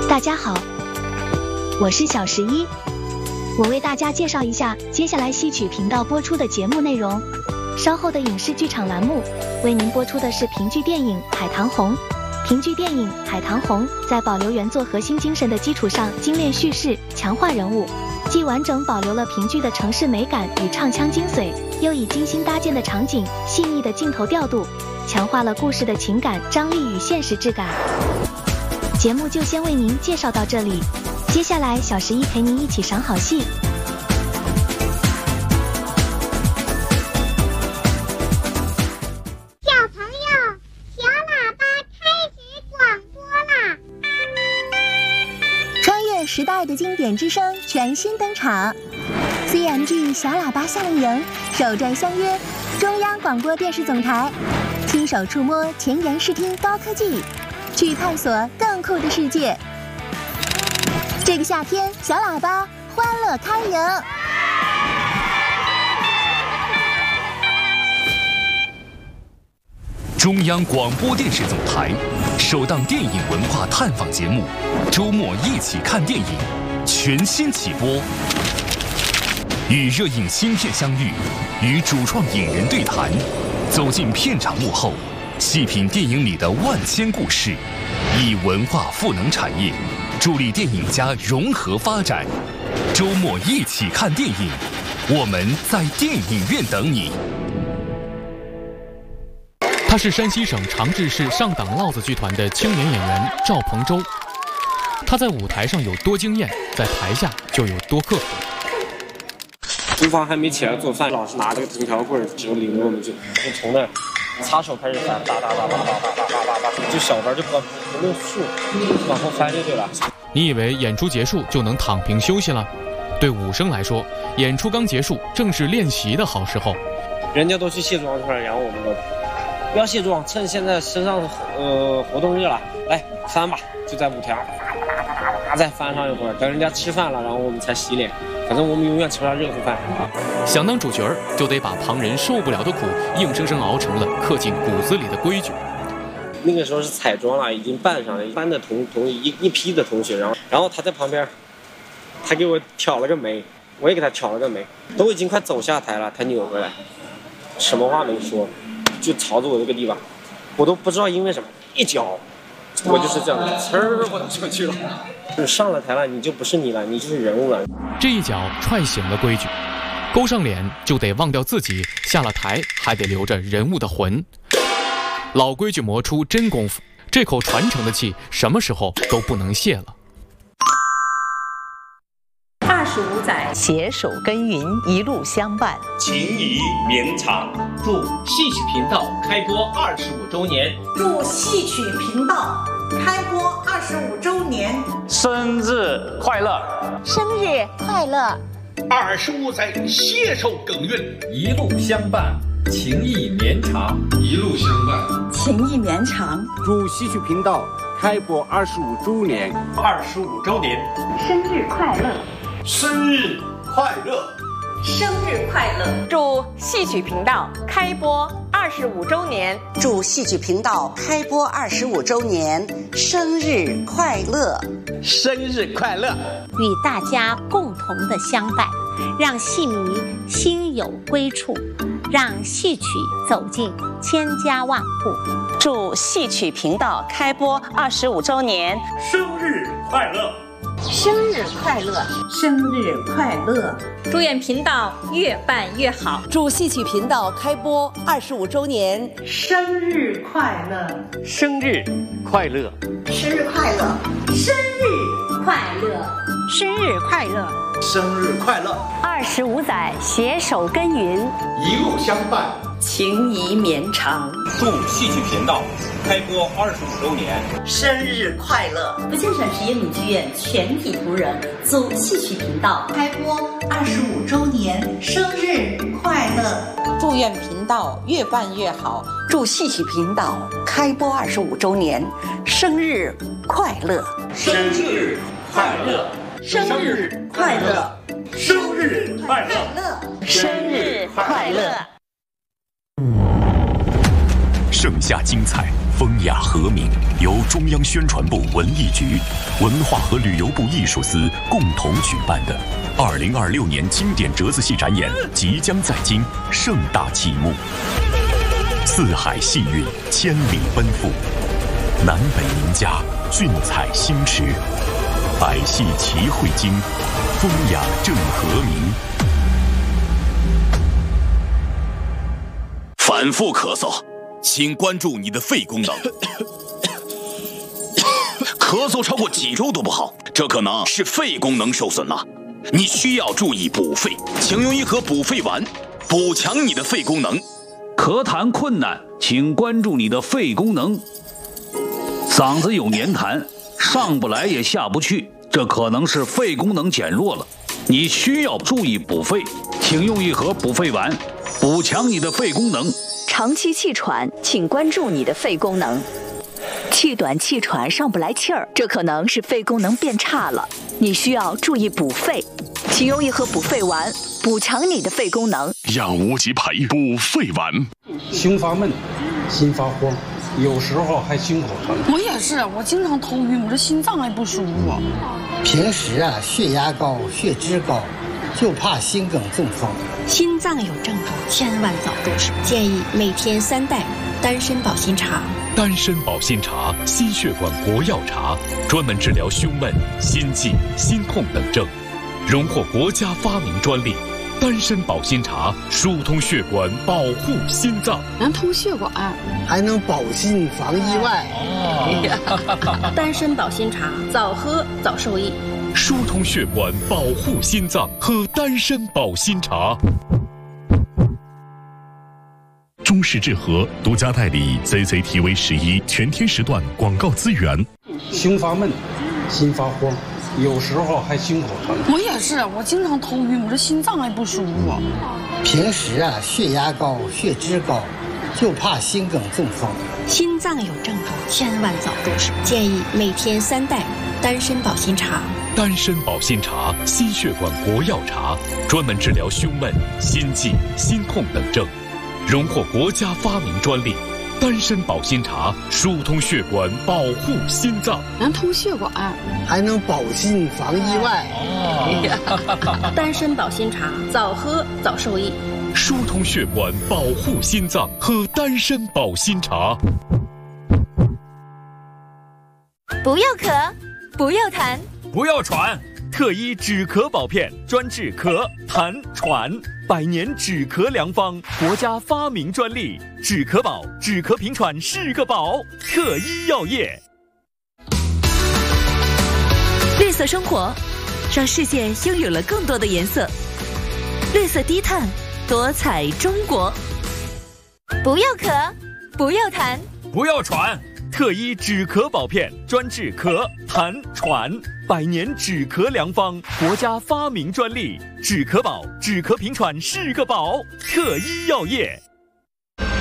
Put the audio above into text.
大家好，我是小11，我为大家介绍一下接下来戏曲频道播出的节目内容。稍后的影视剧场栏目为您播出的是评剧电影《海棠红》。评剧电影《海棠红》在保留原作核心精神的基础上，精炼叙事，强化人物，既完整保留了评剧的城市美感与唱腔精髓，又以精心搭建的场景、细腻的镜头调度，强化了故事的情感张力与现实质感。节目就先为您介绍到这里，接下来小11陪您一起赏好戏。 小朋友，小喇叭开始广播啦！ 穿越时代的经典之声全新登场 ，CMG 小喇叭夏令营首站相约中央广播电视总台，亲手触摸前沿视听高科技，去探索更酷的世界。这个夏天，小喇叭欢乐开营。 中央广播电视总台首档电影文化探访节目《周末一起看电影》全新起播，与热映新片相遇，与主创影人对谈，走进片场幕后，细品电影里的万千故事，以文化赋能产业，助力电影家融合发展。周末一起看电影，我们在电影院等你。 他是山西省长治市上党烙子剧团的青年演员赵鹏洲。他在舞台上有多惊艳，在台下就有多刻苦。 厨房还没起来做饭，老师拿这个藤条棍就领着我们就从那擦手开始翻，哒，就小班就不论数往后翻就对了。 你以为演出结束就能躺平休息了？对武生来说，演出刚结束正是练习的好时候。 人家都去卸妆去了，然后我们都不要卸妆，趁现在身上活动日了，来翻吧，就在舞台上再翻上一会儿，等人家吃饭了，然后我们才洗脸。反正我们永远吃不上热乎饭。 想当主角儿，就得把旁人受不了的苦硬生生熬成了刻进骨子里的规矩。 那个时候是彩妆了，已经扮上了班的一批的同学，然后他在旁边，他给我挑了个眉，我也给他挑了个眉，都已经快走下台了，他扭回来，什么话没说，就朝着我这个地方，我都不知道因为什么，一脚，我就是这样的，呲儿我就上去了。就是上了台了，你就不是你了，你就是人物了。 这一脚踹醒了规矩，勾上脸就得忘掉自己，下了台还得留着人物的魂。老规矩磨出真功夫，这口传承的气什么时候都不能泄了。 25载携手耕耘，一路相伴， 情谊绵长。 祝戏曲频道开播25周年！ 祝戏曲频道开播25周年！ 生日快乐！ 生日快乐 25载携手耕耘， 一路相伴，情谊绵长。 一路相伴， 情谊绵长。 祝戏曲频道开播25周年 ！25周年， 生日快乐！ 生日快乐！ 生日快乐！祝戏曲频道开播25周年！ 祝戏曲频道开播25周年！生日快乐！ 生日快乐！ 与大家共同的相伴，让戏迷心有归处，让戏曲走进千家万户。 祝戏曲频道开播25周年！ 生日快乐！ 生日快乐！生日快乐！ 祝愿频道越办越好！ 祝戏曲频道开播25周年！ 生日快乐！ 生日快乐！ 生日快乐！生日快乐！ 生日快乐！ 生日快乐 ！25载携手耕耘， 一路相伴， 情谊绵长。 祝戏曲频道开播25周年！ 生日快乐！ 福建省实验女剧院全体同仁祝戏曲频道开播25周年生日快乐！ 祝愿频道越办越好！ 祝戏曲频道开播25周年生日快乐！ 生日快乐！ 生日快乐！ 生日快乐！ 生日快乐！ 盛夏精彩， 风雅和鸣由中央宣传部文艺局、文化和旅游部艺术司共同举办的2026年经典折子戏展演即将在京盛大启幕。四海戏韵，千里奔赴，南北名家，俊采星驰，百戏齐汇京，风雅正和鸣。 反复咳嗽，请关注你的肺功能。咳嗽超过几周都不好，这可能是肺功能受损了。你需要注意补肺，请用一盒补肺丸，补强你的肺功能。 咳痰困难，请关注你的肺功能。嗓子有黏痰，上不来也下不去，这可能是肺功能减弱了。你需要注意补肺，请用一盒补肺丸，补强你的肺功能。 长期气喘，请关注你的肺功能。气短气喘上不来气儿，这可能是肺功能变差了，你需要注意补肺，请用一盒补肺丸，补强你的肺功能。 让无极牌补肺丸。 胸发闷，心发慌，有时候还心口疼。 我也是，我经常头晕，我这心脏还不舒服。 平时血压高，血脂高，就怕心梗中风。 心脏有症状，千万早重视。建议每天3袋丹参保心茶。 丹参保心茶，心血管国药茶，专门治疗胸闷、心悸、心痛等症，荣获国家发明专利。丹参保心茶疏通血管，保护心脏， 能通血管， 还能保心防意外。 丹参保心茶，早喝早受益。 疏通血管，保护心脏，喝丹参保心茶。中式治和独家代理 CCTV11全天时段广告资源。 胸发闷，心发慌，有时候还心口疼。 我也是，我经常头晕，我这心脏还不舒服。 平时血压高，血脂高，就怕心梗中风。 心脏有症状，千万早重视。建议每天3袋丹参保心茶。 丹参保心茶，心血管国药茶，专门治疗胸闷、心悸、心痛等症，荣获国家发明专利。丹参保心茶疏通血管，保护心脏， 能通血管， 还能保心防意外。 丹参保心茶，早喝早受益。 疏通血管，保护心脏，喝丹参保心茶。 不要咳，不要痰， 不要喘，特医止咳宝片，专治咳、痰、喘，100年止咳良方，国家发明专利。止咳宝，止咳平喘是个宝，特医药业。 绿色生活，让世界拥有了更多的颜色。绿色低碳，多彩中国。 不要咳，不要痰， 不要喘，特医止咳宝片，专治咳、痰、喘，100年止咳良方，国家发明专利。止咳宝，止咳平喘是个宝，特医药业。